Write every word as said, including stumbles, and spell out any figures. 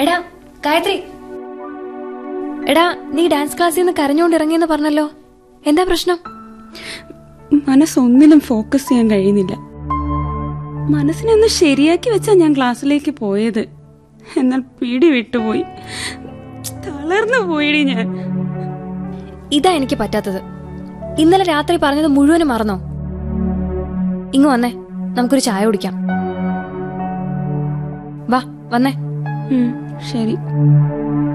എടാ ഗായത്രി, എടാ നീ ഡാൻസ് ക്ലാസ്സിൽ നിന്ന് കരഞ്ഞോണ്ട് ഇറങ്ങിയെന്ന് പറഞ്ഞല്ലോ, എന്താ പ്രശ്നം? മനസ്സൊന്നിലും ഫോക്കസ് ചെയ്യാൻ കഴിയുന്നില്ല. മനസ്സിനെ ഒന്ന് ശരിയാക്കി വെച്ചാ ഞാൻ ക്ലാസ്സിലേക്ക് പോയത്. എന്നാൽ പിടി വിട്ടുപോയി, തളർന്നു പോയിടി ഞാൻ. ഇതാ എനിക്ക് പറ്റാത്തത്. ഇന്നലെ രാത്രി പറഞ്ഞത് മുഴുവനും മറന്നോ? ഇങ്ങ് വന്നേ, നമുക്കൊരു ചായ കുടിക്കാം. വാ വന്നേ. ശരി.